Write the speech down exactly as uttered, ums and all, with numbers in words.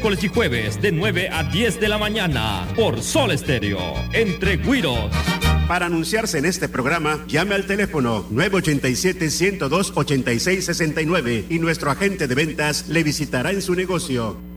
miércoles y jueves de nueve a diez de la mañana por Sol Estéreo, entre Güiros. Para anunciarse en este programa, llame al teléfono nueve ocho siete, uno cero dos, ocho seis seis nueve y nuestro agente de ventas le visitará en su negocio.